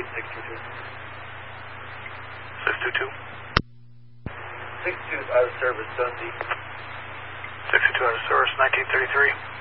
622. 622. 62 out of service, Dundee. 622 out of service, 1933.